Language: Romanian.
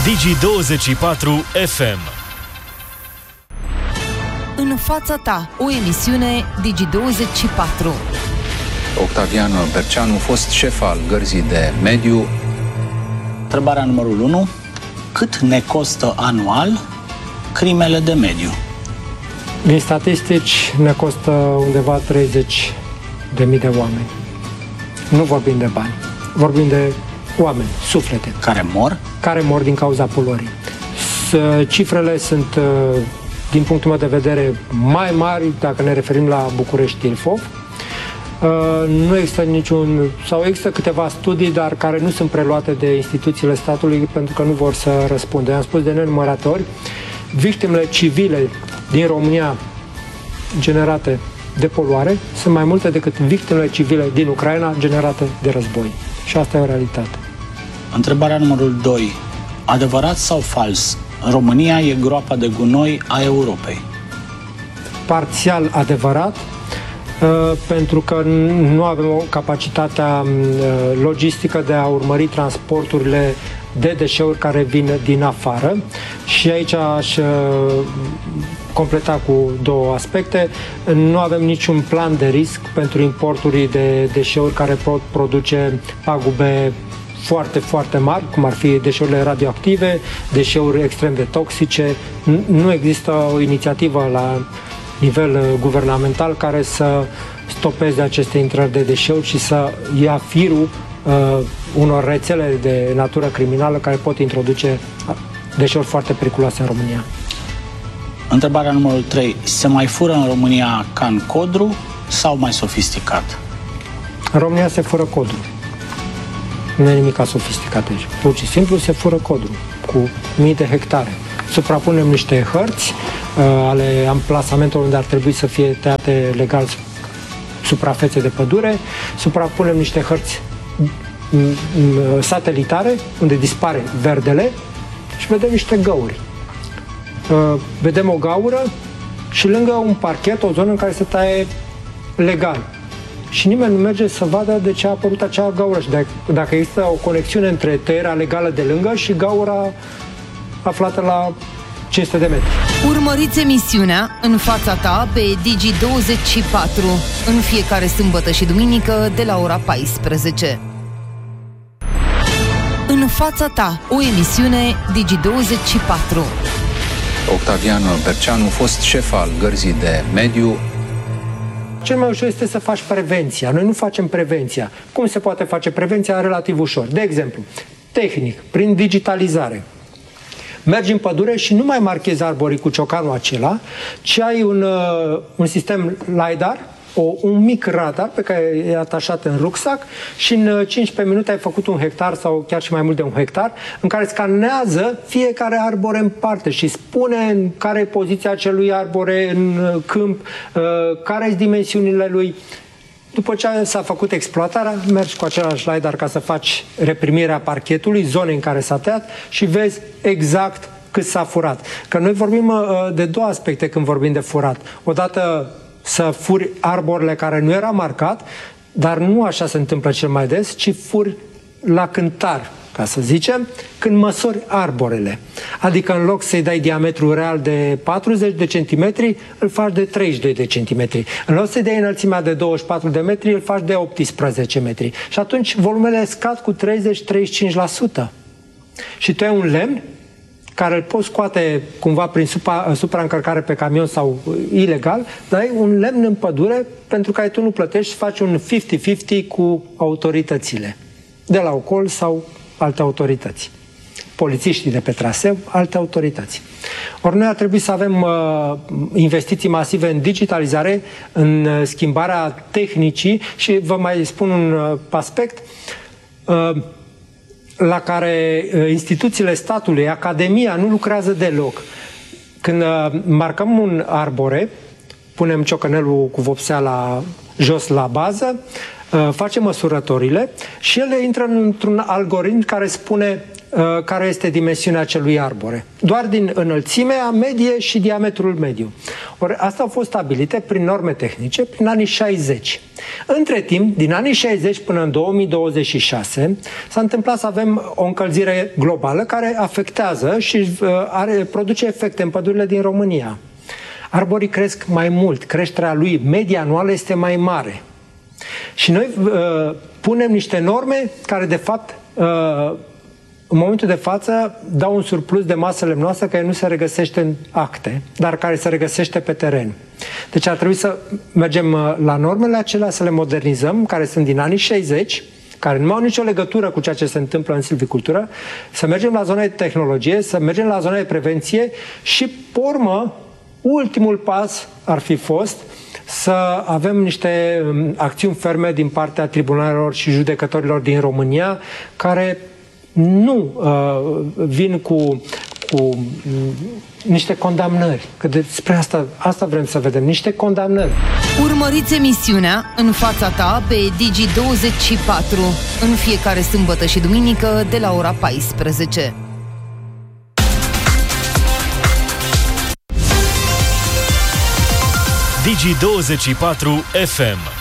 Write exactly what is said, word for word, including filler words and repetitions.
Digi douăzeci și patru F M. În fața ta, o emisiune Digi douăzeci și patru. Octavian Berceanu, fost șef al Gărzii de Mediu. Întrebarea numărul unu. Cât ne costă anual crimele de mediu? Din statistici ne costă undeva treizeci de mii de oameni. Nu vorbim de bani, vorbim de oameni, suflete. Care mor? Care mor din cauza poluării. Cifrele sunt, din punctul meu de vedere, mai mari dacă ne referim la București-Ilfov. Nu există niciun, sau există câteva studii, dar care nu sunt preluate de instituțiile statului pentru că nu vor să răspundă. Am spus de nenumărate ori, victimele civile din România generate de poluare sunt mai multe decât victimele civile din Ucraina generate de război. Și asta e o realitate. Întrebarea numărul doi. Adevărat sau fals? România e groapa de gunoi a Europei. Parțial adevărat, pentru că nu avem o capacitatea logistică de a urmări transporturile de deșeuri care vin din afară. Și aici aș completa cu două aspecte. Nu avem niciun plan de risc pentru importuri de deșeuri care pot produce pagube foarte, foarte mari, cum ar fi deșeurile radioactive, deșeuri extrem de toxice. Nu există o inițiativă la nivel guvernamental care să stopeze aceste intrări de deșeuri și să ia firul uh, unor rețele de natură criminală care pot introduce deșeuri foarte periculoase în România. Întrebarea numărul trei. Se mai fură în România ca în Codru sau mai sofisticat? În România se fură Codru. Nu e nimic sofisticat aici. Pur și simplu se fură Codru cu mii de hectare. Suprapunem niște hărți uh, ale amplasamentului unde ar trebui să fie tăiate legal suprafețe de pădure, suprapunem niște hărți satelitare unde dispare verdele și vedem niște găuri. Uh, vedem o gaură și lângă un parchet, o zonă în care se taie legal. Și nimeni nu merge să vadă de ce a apărut acea gaură și de, dacă există o conexiune între tăierea legală de lângă și gaura aflată la cinci sute de metri. Urmăriți emisiunea În fața ta pe Digi douăzeci și patru în fiecare sâmbătă și duminică de la ora paisprezece. În fața ta, o emisiune Digi douăzeci și patru. Octavian Berceanu, fost șef al Gărzii de Mediu. Cel mai ușor este să faci prevenția. Noi nu facem prevenția. Cum se poate face prevenția? Relativ ușor. De exemplu, tehnic, prin digitalizare. Mergi în pădure și nu mai marchezi arborii cu ciocanul acela, ci ai un, uh, un sistem LiDAR, o, un mic radar pe care e atașat în rucsac și în cincisprezece minute ai făcut un hectar sau chiar și mai mult de un hectar, în care scanează fiecare arbore în parte și spune în care e poziția acelui arbore în câmp, uh, care sunt dimensiunile lui. După ce s-a făcut exploatarea, mergi cu același LiDAR ca să faci reprimirea parchetului, zone în care s-a tăiat și vezi exact cât s-a furat. Că noi vorbim uh, de două aspecte când vorbim de furat. Odată să furi arborele care nu era marcat, dar nu așa se întâmplă cel mai des, ci furi la cântar, ca să zicem, când măsori arborele. Adică în loc să-i dai diametru real de patruzeci de centimetri, îl faci de treizeci și doi de centimetri. În loc să-i dai înălțimea de douăzeci și patru de metri, îl faci de optsprezece metri. Și atunci volumele scad cu treizeci la treizeci și cinci la sută. Și tu ai un lemn care îl poți scoate cumva prin supra, supraîncărcare pe camion sau ilegal, dar ai un lemn în pădure pentru care tu nu plătești și faci un cincizeci cincizeci cu autoritățile. De la Ocol sau alte autorități. Polițiștii de pe traseu, alte autorități. Ori noi ar trebui să avem uh, investiții masive în digitalizare, în uh, schimbarea tehnicii și vă mai spun un uh, aspect uh, la care uh, instituțiile statului, Academia, nu lucrează deloc. Când uh, marcăm un arbore, punem ciocănelul cu vopseala jos la bază, face măsurătorile și ele intră într-un algoritm care spune uh, care este dimensiunea acelui arbore. Doar din înălțimea medie și diametrul mediu. Ori asta au fost stabilite prin norme tehnice prin anii șaizeci. Între timp, din anii șaizeci până în două mii douăzeci și șase, s-a întâmplat să avem o încălzire globală care afectează și uh, are, produce efecte în pădurile din România. Arborii cresc mai mult, creșterea lui media anuală este mai mare. Și noi uh, punem niște norme care, de fapt, uh, în momentul de față, dau un surplus de masă lemnoasă care nu se regăsește în acte, dar care se regăsește pe teren. Deci ar trebui să mergem uh, la normele acelea, să le modernizăm, care sunt din anii șaizeci, care nu au nicio legătură cu ceea ce se întâmplă în silvicultură, să mergem la zona de tehnologie, să mergem la zona de prevenție și, pe urmă, ultimul pas ar fi fost să avem niște acțiuni ferme din partea tribunalelor și judecătorilor din România care nu uh, vin cu, cu niște condamnări. Că despre asta, asta vrem să vedem, niște condamnări. Urmăriți emisiunea În fața ta pe Digi douăzeci și patru în fiecare sâmbătă și duminică de la ora paisprezece. Digi douăzeci și patru F M.